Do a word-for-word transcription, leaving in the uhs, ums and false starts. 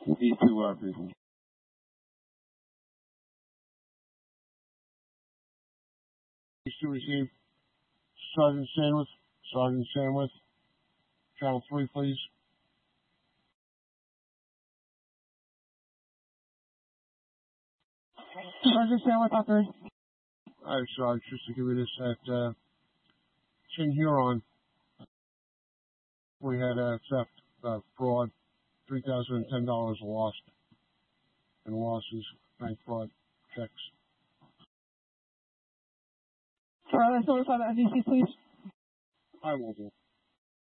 These two are people. These two received Sergeant Sandwith. Sergeant Sandwith. Channel three, please. Sergeant Sandwith, out there. All right, Sarge, just to give you this at uh, Chin Huron, we had a theft, uh, fraud, three thousand ten dollars lost in losses, bank fraud, checks. Sorry, let's notify the F E C, please. I will do.